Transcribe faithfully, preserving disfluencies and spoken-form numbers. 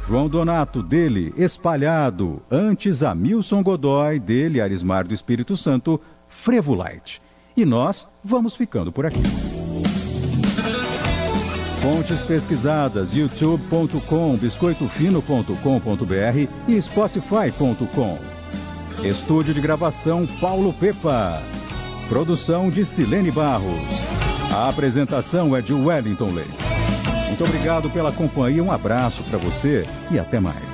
João Donato, dele, Espalhado. Antes, Amilson Godoy, dele, Arismar do Espírito Santo, Frevo Light. E nós vamos ficando por aqui. Fontes pesquisadas, youtube ponto com, biscoito fino ponto com ponto br e spotify ponto com. Estúdio de gravação Paulo Pepa. Produção de Silene Barros. A apresentação é de Wellington Leite. Muito obrigado pela companhia, um abraço para você e até mais.